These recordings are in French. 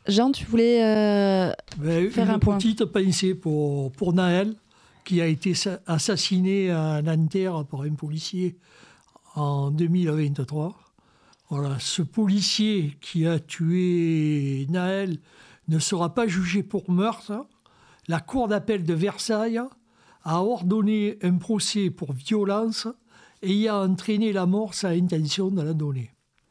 Jean, tu voulais faire un point. Une petite pensée pour Naël, qui a été assassiné à Nanterre par un policier en 2023. Voilà, ce policier qui a tué Naël ne sera pas jugé pour meurtre. La cour d'appel de Versailles a ordonné un procès pour violence ayant entraîné la mort sans intention de la donner.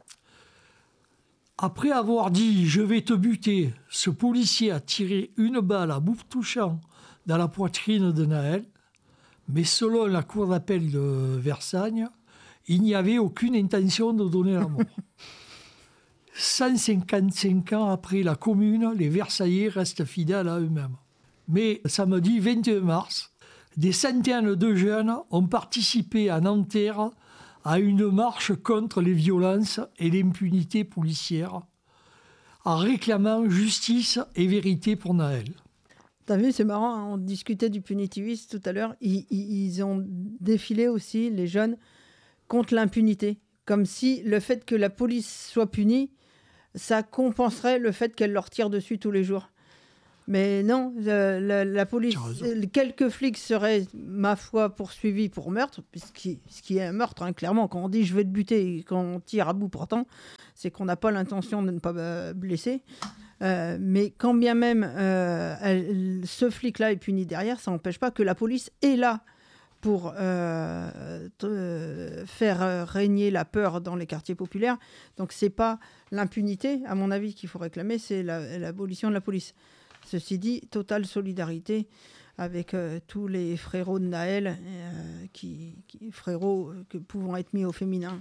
Après avoir dit « je vais te buter », ce policier a tiré une balle à bout touchant dans la poitrine de Naël. Mais selon la cour d'appel de Versailles, il n'y avait aucune intention de donner la mort. 155 ans après la Commune, les Versaillais restent fidèles à eux-mêmes. Mais samedi 21 mars, des centaines de jeunes ont participé à Nanterre à une marche contre les violences et l'impunité policière, en réclamant justice et vérité pour Naël. T'as vu, c'est marrant, hein, on discutait du punitivisme tout à l'heure. Ils ont défilé aussi, les jeunes, contre l'impunité. Comme si le fait que la police soit punie, ça compenserait le fait qu'elle leur tire dessus tous les jours. Mais non, la police, quelques flics seraient, ma foi, poursuivis pour meurtre, ce qui est un meurtre, hein, clairement. Quand on dit « je vais te buter » et quand on tire à bout portant, c'est qu'on n'a pas l'intention de ne pas blesser. Mais quand bien même ce flic-là est puni derrière, ça n'empêche pas que la police est là pour faire régner la peur dans les quartiers populaires. Donc c'est pas l'impunité, à mon avis, qu'il faut réclamer, c'est l'abolition de la police. Ceci dit, totale solidarité avec tous les frérots de Naël, frérots pouvant être mis au féminin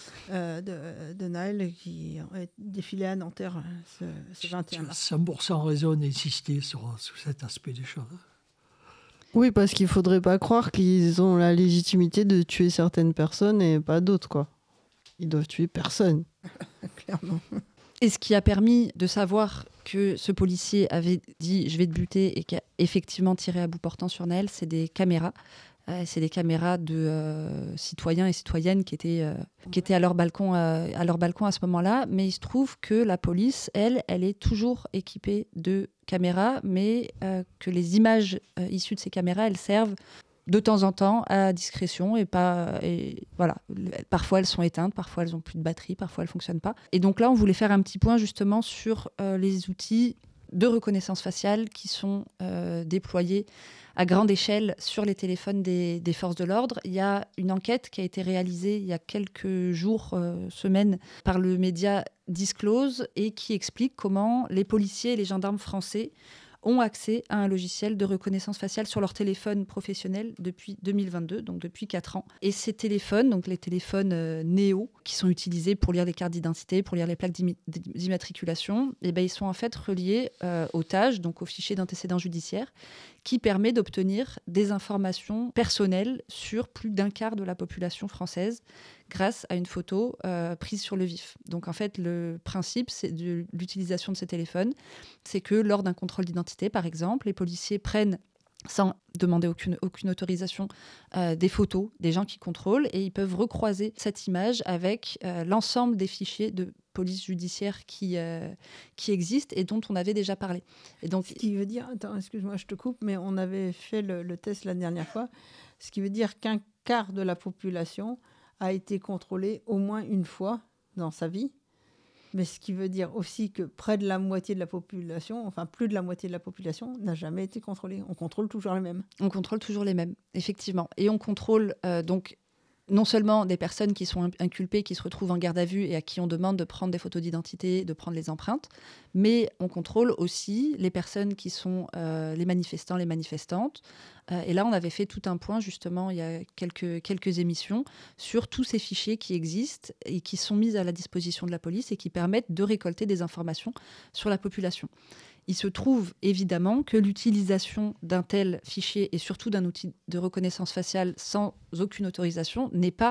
de Naël, qui ont défilé à Nanterre ce 21 mars. 100% raison d'insister sur cet aspect des choses. Oui, parce qu'il ne faudrait pas croire qu'ils ont la légitimité de tuer certaines personnes et pas d'autres, quoi. Ils doivent tuer personne. Clairement. Et ce qui a permis de savoir que ce policier avait dit « je vais te buter » et qui a effectivement tiré à bout portant sur Naël, c'est des caméras. C'est des caméras de citoyens et citoyennes qui étaient à leur balcon à ce moment-là. Mais il se trouve que la police, elle est toujours équipée de caméras, mais que les images issues de ces caméras, elles servent de temps en temps à discrétion et voilà. Parfois elles sont éteintes, parfois elles n'ont plus de batterie, parfois elles ne fonctionnent pas. Et donc là, on voulait faire un petit point justement sur les outils de reconnaissance faciale qui sont déployés à grande échelle sur les téléphones des forces de l'ordre. Il y a une enquête qui a été réalisée il y a quelques jours, semaines, par le média Disclose et qui explique comment les policiers et les gendarmes français ont accès à un logiciel de reconnaissance faciale sur leur téléphone professionnel depuis 2022, donc depuis 4 ans. Et ces téléphones, donc les téléphones Néo, qui sont utilisés pour lire les cartes d'identité, pour lire les plaques d'immatriculation, eh ben, ils sont en fait reliés au TAJ, donc au fichier d'antécédents judiciaires, qui permet d'obtenir des informations personnelles sur plus d'un quart de la population française grâce à une photo prise sur le vif. Donc en fait, le principe de l'utilisation de ces téléphones, c'est que lors d'un contrôle d'identité, par exemple, les policiers prennent, sans demander aucune autorisation, des photos des gens qui contrôlent et ils peuvent recroiser cette image avec l'ensemble des fichiers de police judiciaire qui existent et dont on avait déjà parlé. Et donc, ce qui veut dire, attends, excuse-moi, je te coupe, mais on avait fait le test la dernière fois, ce qui veut dire qu'un quart de la population a été contrôlé au moins une fois dans sa vie. Mais ce qui veut dire aussi que près de la moitié de la population, enfin plus de la moitié de la population, n'a jamais été contrôlée. On contrôle toujours les mêmes. On contrôle toujours les mêmes, effectivement. Et on contrôle donc non seulement des personnes qui sont inculpées, qui se retrouvent en garde à vue et à qui on demande de prendre des photos d'identité, de prendre les empreintes, mais on contrôle aussi les personnes qui sont les manifestants, les manifestantes. Et là, on avait fait tout un point, justement, il y a quelques émissions, sur tous ces fichiers qui existent et qui sont mis à la disposition de la police et qui permettent de récolter des informations sur la population. Il se trouve évidemment que l'utilisation d'un tel fichier et surtout d'un outil de reconnaissance faciale sans aucune autorisation n'est pas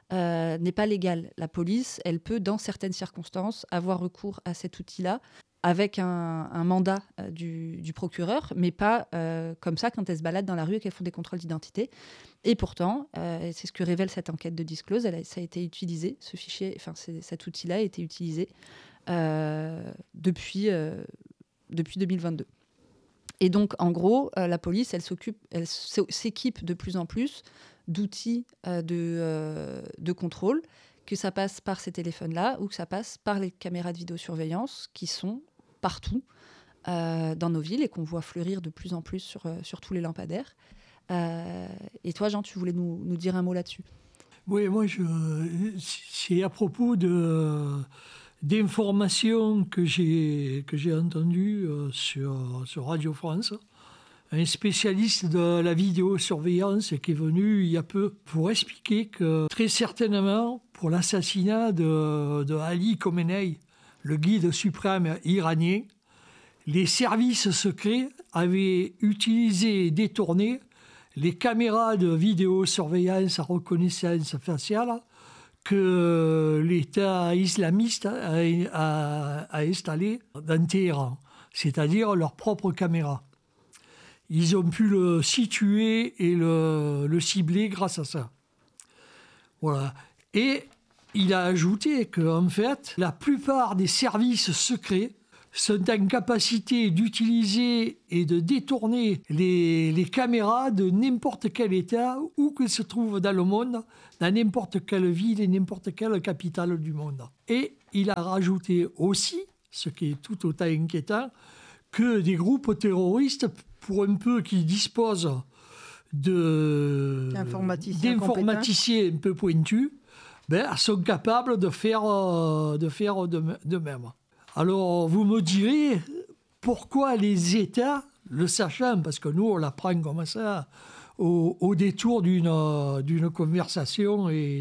légale. La police, elle peut, dans certaines circonstances, avoir recours à cet outil-là avec un mandat du procureur, mais pas comme ça quand elles se baladent dans la rue et qu'elles font des contrôles d'identité. Et pourtant, c'est ce que révèle cette enquête de Disclose, ça a été utilisé, cet outil-là a été utilisé depuis depuis 2022. Et donc, en gros, la police, elle s'équipe de plus en plus d'outils de contrôle, que ça passe par ces téléphones-là ou que ça passe par les caméras de vidéosurveillance qui sont partout dans nos villes et qu'on voit fleurir de plus en plus sur tous les lampadaires. Et toi, Jean, tu voulais nous dire un mot là-dessus? Oui, moi, c'est à propos d'informations que j'ai entendues sur Radio France. Un spécialiste de la vidéosurveillance qui est venu il y a peu pour expliquer que très certainement, pour l'assassinat de Ali Khamenei, le guide suprême iranien, les services secrets avaient utilisé et détourné les caméras de vidéosurveillance à reconnaissance faciale que l'État islamiste a installées dans Téhéran, c'est-à-dire leurs propres caméras. Ils ont pu le situer et le cibler grâce à ça. Voilà. Et il a ajouté qu'en fait, la plupart des services secrets sont en capacité d'utiliser et de détourner les caméras de n'importe quel État, où qu'elles se trouvent dans le monde, dans n'importe quelle ville et n'importe quelle capitale du monde. Et il a rajouté aussi, ce qui est tout autant inquiétant, que des groupes terroristes, pour un peu qui disposent d'informaticiens un peu pointus, sont capables de faire de même. Alors, vous me direz, pourquoi les États, le sachant, parce que nous, on l'apprend comme ça, au détour d'une conversation et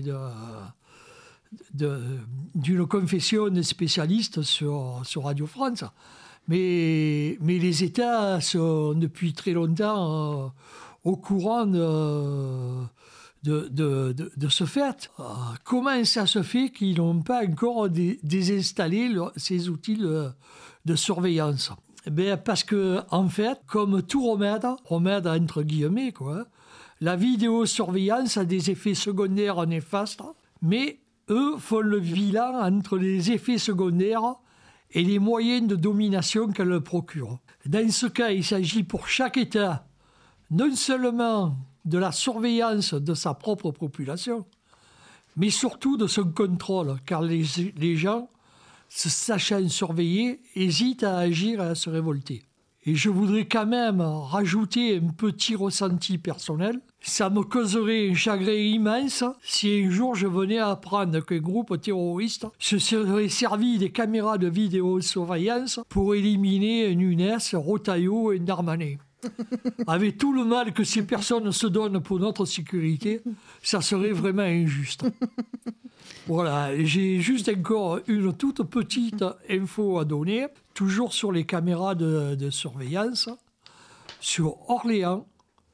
d'une confession de spécialistes sur Radio France, mais les États sont depuis très longtemps au courant de ce fait. Comment ça se fait qu'ils n'ont pas encore désinstallé ces outils de surveillance? Parce que, en fait, comme tout remède entre guillemets, la vidéosurveillance a des effets secondaires néfastes, mais eux font le bilan entre les effets secondaires et les moyens de domination qu'elle procure. Dans ce cas, il s'agit pour chaque État non seulement de la surveillance de sa propre population, mais surtout de son contrôle, car les gens, se sachant surveillés, hésitent à agir et à se révolter. Et je voudrais quand même rajouter un petit ressenti personnel. Ça me causerait un chagrin immense si un jour je venais à apprendre qu'un groupe terroriste se serait servi des caméras de vidéosurveillance pour éliminer Nunes, Retailleau et Darmanin. Avec tout le mal que ces personnes se donnent pour notre sécurité, ça serait vraiment injuste. Voilà, j'ai juste encore une toute petite info à donner, toujours sur les caméras de surveillance. Sur Orléans,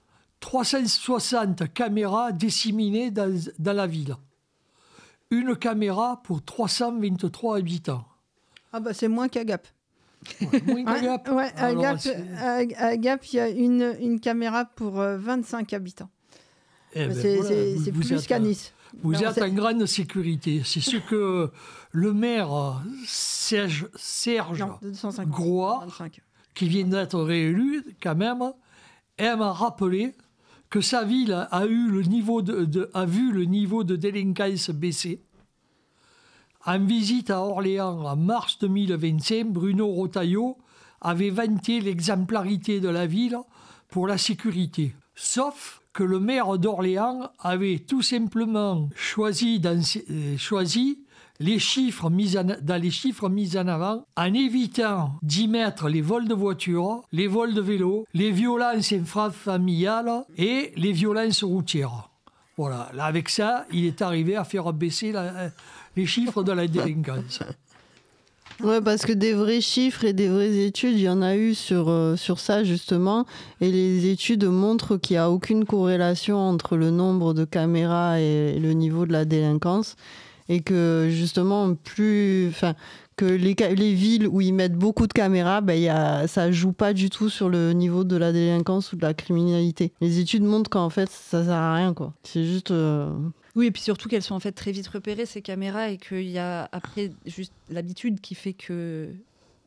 360 caméras disséminées dans la ville. Une caméra pour 323 habitants. Ah bah c'est moins qu'à Gap. Ouais, moins qu'à Gap. Ouais, à Gap, il y a une caméra pour 25 habitants. C'est plus qu'à Nice. Vous êtes en grande sécurité. C'est ce que le maire Serge Groix, qui vient d'être réélu, quand même, aime rappeler que sa ville a vu le niveau de délinquance baisser. En visite à Orléans en mars 2025, Bruno Retailleau avait vanté l'exemplarité de la ville pour la sécurité. Sauf que le maire d'Orléans avait tout simplement choisi les chiffres mis en avant en évitant d'y mettre les vols de voitures, les vols de vélos, les violences intrafamiliales et les violences routières. Voilà, là, avec ça, il est arrivé à faire baisser les chiffres de la délinquance. Ouais, parce que des vrais chiffres et des vraies études, il y en a eu sur ça justement, et les études montrent qu'il n'y a aucune corrélation entre le nombre de caméras et le niveau de la délinquance, et que justement que les villes où ils mettent beaucoup de caméras, ça joue pas du tout sur le niveau de la délinquance ou de la criminalité. Les études montrent qu'en fait ça sert à rien, quoi. C'est juste Oui, et puis surtout qu'elles sont en fait très vite repérées, ces caméras, et qu'il y a après juste l'habitude qui fait que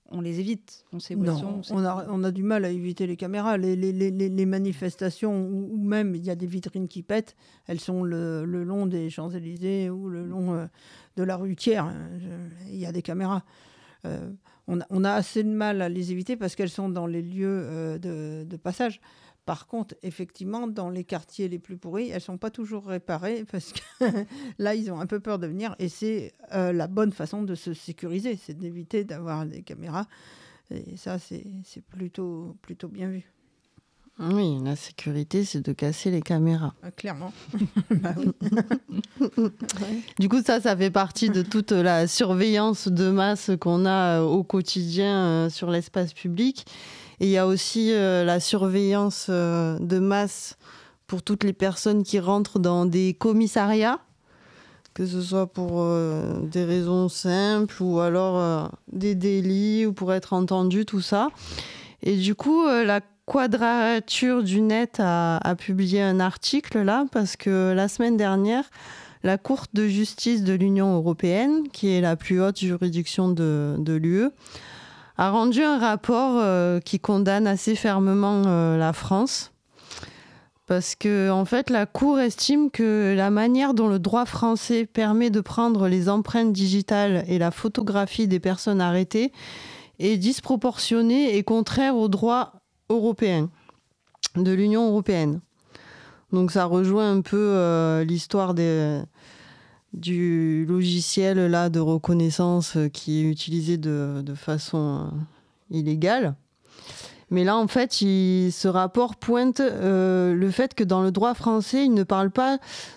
on les évite. On sait où elles sont. Non, on a du mal à éviter les caméras. Les manifestations où même il y a des vitrines qui pètent, elles sont le long des Champs-Élysées ou le long de la rue Thiers. Il y a des caméras. On a assez de mal à les éviter parce qu'elles sont dans les lieux de passage. Par contre, effectivement, dans les quartiers les plus pourris, elles ne sont pas toujours réparées parce que là, ils ont un peu peur de venir. Et c'est la bonne façon de se sécuriser, c'est d'éviter d'avoir des caméras. Et ça, c'est plutôt bien vu. Oui, la sécurité, c'est de casser les caméras. Clairement. Bah oui. Du coup, ça fait partie de toute la surveillance de masse qu'on a au quotidien sur l'espace public. Et il y a aussi la surveillance de masse pour toutes les personnes qui rentrent dans des commissariats, que ce soit pour des raisons simples ou alors des délits ou pour être entendu, tout ça. Et du coup, la Quadrature du Net a publié un article là, parce que la semaine dernière, la Cour de justice de l'Union européenne, qui est la plus haute juridiction de l'UE, a rendu un rapport qui condamne assez fermement la France. Parce que, en fait, la Cour estime que la manière dont le droit français permet de prendre les empreintes digitales et la photographie des personnes arrêtées est disproportionnée et contraire au droit européen, de l'Union européenne. Donc ça rejoint un peu l'histoire du logiciel là, de reconnaissance qui est utilisé de façon illégale. Mais là, en fait, ce rapport pointe le fait que dans le droit français, il ne parle pas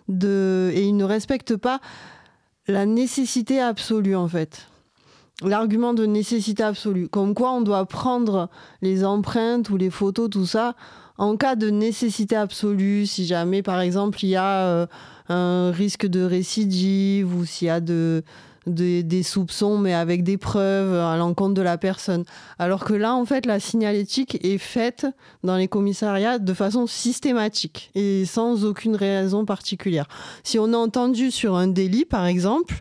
et il ne respecte pas la nécessité absolue, en fait. L'argument de nécessité absolue. Comme quoi, on doit prendre les empreintes ou les photos, tout ça, en cas de nécessité absolue, si jamais, par exemple, il y a un risque de récidive ou s'il y a des soupçons, mais avec des preuves à l'encontre de la personne. Alors que là, en fait, la signalétique est faite dans les commissariats de façon systématique et sans aucune raison particulière. Si on est entendu sur un délit, par exemple,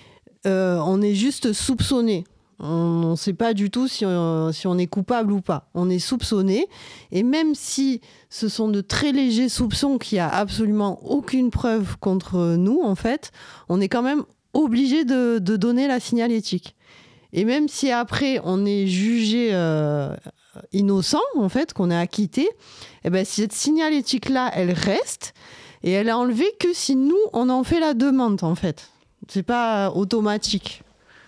on est juste soupçonné. On ne sait pas du tout si on est coupable ou pas. On est soupçonné. Et même si ce sont de très légers soupçons qu'il n'y a absolument aucune preuve contre nous, en fait, on est quand même obligé de donner la signalétique. Et même si après, on est jugé innocent, en fait, qu'on est acquitté, eh ben, cette signalétique-là, elle reste. Et elle est enlevée que si nous, on en fait la demande, en fait. C'est pas automatique.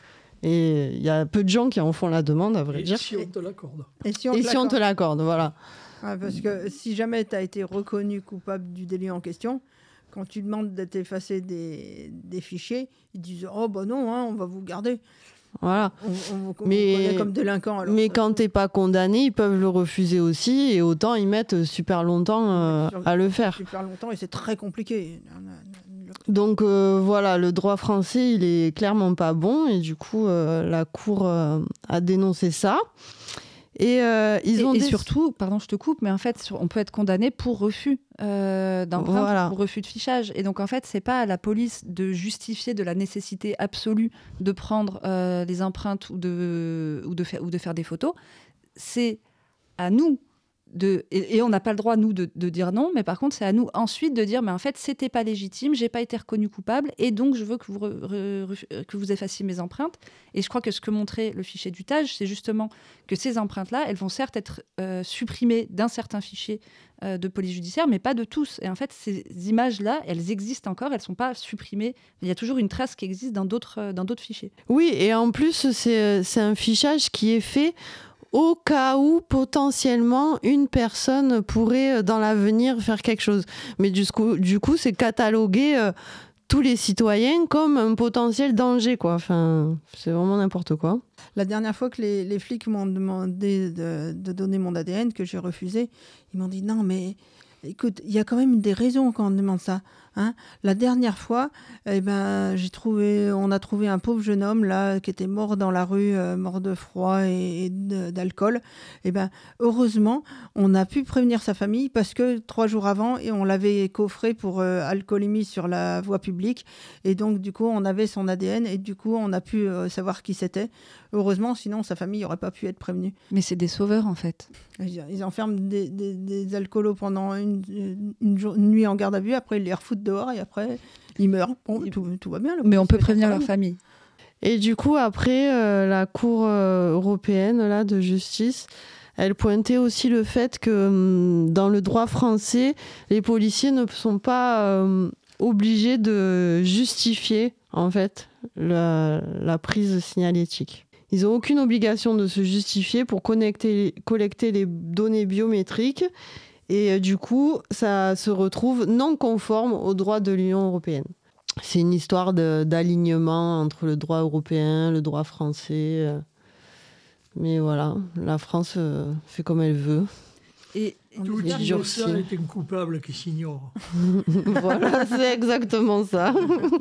Et il y a peu de gens qui en font la demande, à vrai dire. Et si on te l'accorde. Et si on te l'accorde, voilà. Ouais, parce que si jamais tu as été reconnu coupable du délit en question, quand tu demandes d'être effacé des fichiers, ils disent « Oh, bah non, hein, on va vous garder. » Voilà. On vous connaît comme délinquant. Alors, mais quand t'es pas condamné, ils peuvent le refuser aussi, et autant ils mettent super longtemps à le faire. Super longtemps, et c'est très compliqué. Donc voilà, le droit français, il est clairement pas bon, et du coup, la Cour a dénoncé ça. Et surtout, pardon, je te coupe, mais en fait, on peut être condamné pour refus d'empreinte, voilà. pour refus de fichage. Et donc, en fait, c'est pas à la police de justifier de la nécessité absolue de prendre les empreintes ou de faire des photos. C'est à nous et on n'a pas le droit, nous, de dire non, mais par contre, c'est à nous ensuite de dire, mais en fait, c'était pas légitime, j'ai pas été reconnu coupable, et donc je veux que vous effaciez mes empreintes. Et je crois que ce que montrait le fichier du TAJ, c'est justement que ces empreintes-là, elles vont certes être supprimées d'un certain fichier de police judiciaire, mais pas de tous. Et en fait, ces images-là, elles existent encore, elles sont pas supprimées. Il y a toujours une trace qui existe dans d'autres fichiers. Oui, et en plus, c'est un fichage qui est fait au cas où potentiellement une personne pourrait dans l'avenir faire quelque chose. Mais du coup, c'est cataloguer tous les citoyens comme un potentiel danger, quoi. Enfin, c'est vraiment n'importe quoi. La dernière fois que les flics m'ont demandé de donner mon ADN, que j'ai refusé, ils m'ont dit non, mais Écoute, il y a quand même des raisons quand on demande ça. Hein. La dernière fois, on a trouvé un pauvre jeune homme là qui était mort dans la rue, mort de froid et d'alcool. Heureusement, on a pu prévenir sa famille parce que 3 jours avant, et on l'avait coffré pour alcoolémie sur la voie publique. Et donc, du coup, on avait son ADN et du coup, on a pu savoir qui c'était. Heureusement, sinon, sa famille n'aurait pas pu être prévenue. Mais c'est des sauveurs, en fait. Ils enferment des alcoolos pendant une nuit en garde à vue, après ils les refoutent dehors et après ils meurent. Bon, tout va bien. Mais on peut prévenir leur famille. Et du coup, après, la Cour européenne là, de justice, elle pointait aussi le fait que dans le droit français, les policiers ne sont pas obligés de justifier en fait la prise signalétique. Ils n'ont aucune obligation de se justifier pour collecter les données biométriques et du coup, ça se retrouve non conforme au droit de l'Union européenne. C'est une histoire d'alignement entre le droit européen, le droit français. Mais voilà, la France fait comme elle veut. Et tout adversaire est un coupable qui s'ignore. Voilà, c'est exactement ça.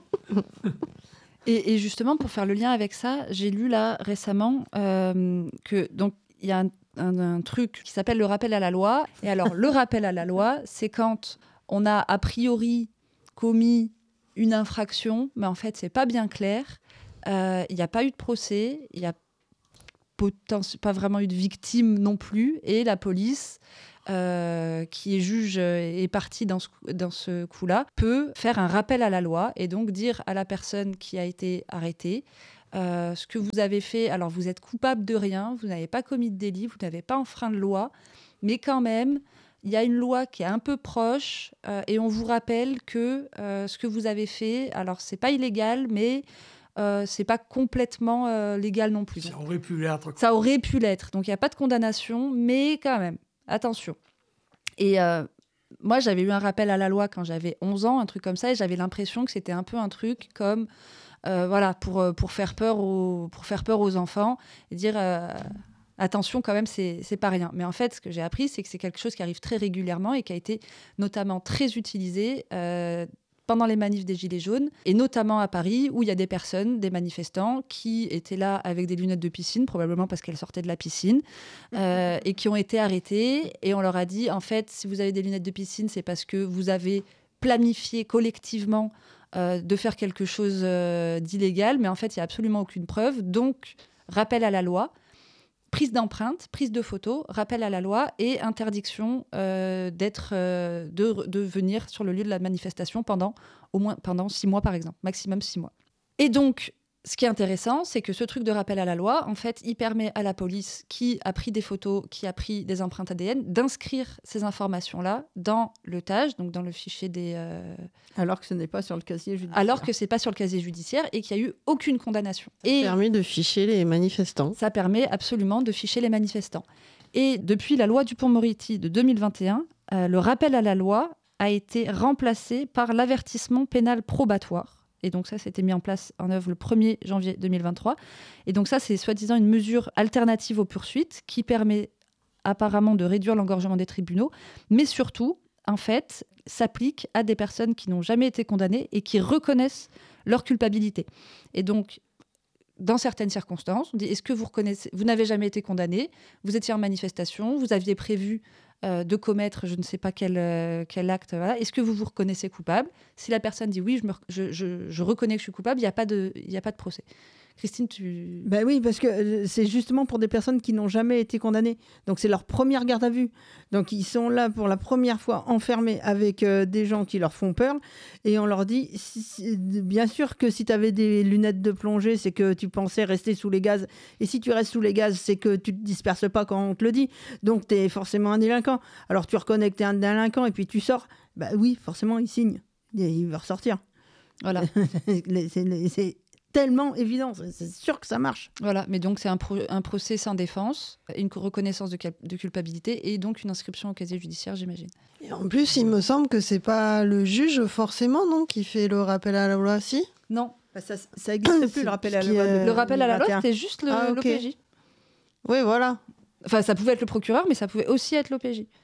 Et justement, pour faire le lien avec ça, j'ai lu là récemment que donc il y a un truc qui s'appelle le rappel à la loi. Et alors, le rappel à la loi, c'est quand on a a priori commis une infraction, mais en fait, c'est pas bien clair. Il n'y a pas eu de procès, il n'y a pas vraiment eu de victime non plus. Et la police, qui est juge et partie dans ce coup-là, peut faire un rappel à la loi et donc dire à la personne qui a été arrêtée ce que vous avez fait. Alors, vous êtes coupable de rien, vous n'avez pas commis de délit, vous n'avez pas enfreint de loi, mais quand même, il y a une loi qui est un peu proche et on vous rappelle que ce que vous avez fait, alors, c'est pas illégal, mais c'est pas complètement légal non plus. Ça aurait pu l'être. Ça aurait pu l'être. Donc, il n'y a pas de condamnation, mais quand même, attention. Et moi, j'avais eu un rappel à la loi quand j'avais 11 ans, un truc comme ça, et j'avais l'impression que c'était un peu un truc comme, voilà, pour faire peur aux enfants, et dire, attention, quand même, c'est pas rien. Mais en fait, ce que j'ai appris, c'est que c'est quelque chose qui arrive très régulièrement et qui a été notamment très utilisé pendant les manifs des Gilets jaunes, et notamment à Paris, où il y a des personnes, des manifestants, qui étaient là avec des lunettes de piscine, probablement parce qu'elles sortaient de la piscine, et qui ont été arrêtés. Et on leur a dit, en fait, si vous avez des lunettes de piscine, c'est parce que vous avez planifié collectivement de faire quelque chose d'illégal, mais en fait, il n'y a absolument aucune preuve. Donc, rappel à la loi, prise d'empreintes, prise de photos, rappel à la loi et interdiction de venir sur le lieu de la manifestation pendant 6 mois, par exemple, maximum 6 mois. Et donc, ce qui est intéressant, c'est que ce truc de rappel à la loi, en fait, il permet à la police qui a pris des photos, qui a pris des empreintes ADN, d'inscrire ces informations-là dans le TAJ, donc dans le fichier des... Alors que ce n'est pas sur le casier judiciaire. Alors que ce n'est pas sur le casier judiciaire et qu'il n'y a eu aucune condamnation. Ça permet de ficher les manifestants. Ça permet absolument de ficher les manifestants. Et depuis la loi Dupond-Moretti de 2021, le rappel à la loi a été remplacé par l'avertissement pénal probatoire. Et donc ça, c'était mis en œuvre le 1er janvier 2023. Et donc ça, c'est soi-disant une mesure alternative aux poursuites qui permet apparemment de réduire l'engorgement des tribunaux, mais surtout, en fait, s'applique à des personnes qui n'ont jamais été condamnées et qui reconnaissent leur culpabilité. Et donc, dans certaines circonstances, on dit, est-ce que vous n'avez jamais été condamné, vous étiez en manifestation, vous aviez prévu de commettre je ne sais pas quel acte, voilà. Est-ce que vous vous reconnaissez coupable ? Si la personne dit oui, je reconnais que je suis coupable, il n'y a pas de procès. Christine, tu... Ben oui, parce que c'est justement pour des personnes qui n'ont jamais été condamnées. Donc c'est leur première garde à vue. Donc ils sont là pour la première fois enfermés avec des gens qui leur font peur. Et on leur dit, bien sûr que si tu avais des lunettes de plongée, c'est que tu pensais rester sous les gaz. Et si tu restes sous les gaz, c'est que tu ne te disperses pas quand on te le dit. Donc tu es forcément un délinquant. Alors tu reconnais que tu es un délinquant et puis tu sors. Ben oui, forcément, il signe. Il va ressortir. Voilà. c'est tellement évident, c'est sûr que ça marche. Voilà, mais donc c'est un procès sans défense, une reconnaissance de culpabilité et donc une inscription au casier judiciaire, j'imagine. Et en plus, il me semble que c'est pas le juge forcément, non, qui fait le rappel à la loi, si ? Non. Bah ça n'existe plus, le rappel à la loi. Le rappel à la loi, c'était juste okay. l'OPJ. Oui, voilà. Enfin, ça pouvait être le procureur, mais ça pouvait aussi être l'OPJ.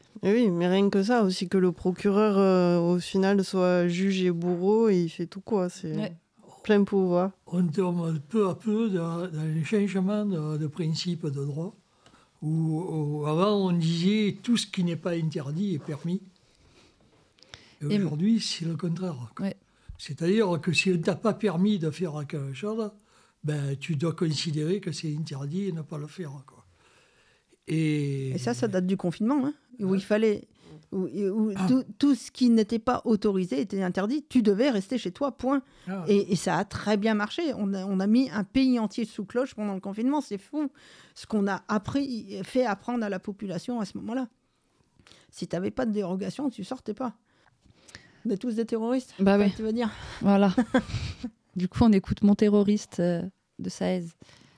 Et oui, mais rien que ça, aussi que le procureur, au final, soit juge et bourreau, et il fait tout quoi. C'est plein pouvoir. On tombe peu à peu dans un changement de principe de droit, où avant on disait tout ce qui n'est pas interdit est permis. Et aujourd'hui, c'est le contraire. Ouais. C'est-à-dire que si on ne t'a pas permis de faire quelque chose, ben, tu dois considérer que c'est interdit et ne pas le faire. Quoi. Et ça date du confinement, hein, où il fallait... Tout ce qui n'était pas autorisé était interdit. Tu devais rester chez toi, point. Et ça a très bien marché. On a mis un pays entier sous cloche pendant le confinement. C'est fou ce qu'on a fait apprendre à la population à ce moment-là. Si tu n'avais pas de dérogation, tu sortais pas. On est tous des terroristes, bah oui. tu veux dire. Voilà. Du coup, on écoute Mon terroriste de Saez.